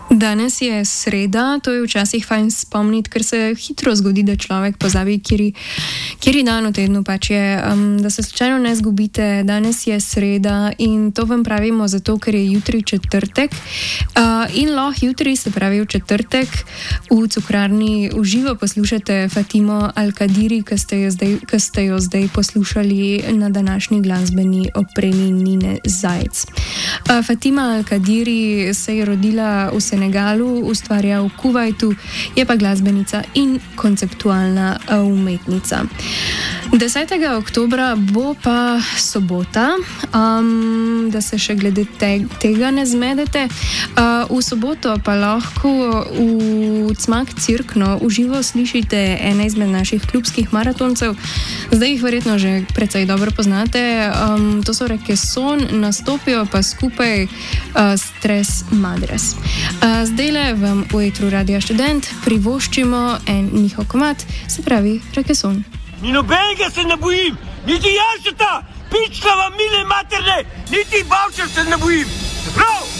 Danes je sreda, to je včasih fajn spomniti, ker se hitro zgodi, da človek pozabi, kjeri dan v tednu pač je, da se slučajno ne zgubite. Danes je sreda in to vam pravimo zato, ker je jutri četrtek in lahko jutri, se pravi v četrtek, v Cukrarni v živo poslušate Fatimo Al-Kadiri, ki ste jo zdaj poslušali na današnji glasbeni opremi Nine Zajec. Fatima Al-Kadiri se je rodila v Senegalu, ustvarja v Kuvajtu, je pa glasbenica in konceptualna umetnica. 10. oktobra bo pa sobota, da se še glede tega ne zmedete. V soboto pa lahko v Cmak Cirkno v živo slišite ene izmed naših klubskih maratoncev. Zdaj jih verjetno že precej dobro poznate. To so Rekeson, nastopijo pa skupaj s Tres Madres. Zdajle vam v etru Radia Študent privoščimo en njihov komad, se pravi Rekeson. Ni nobenega se ne bojim, niti Janšeta, pička vam mile materne, niti Bavčar se ne bojim. Prav!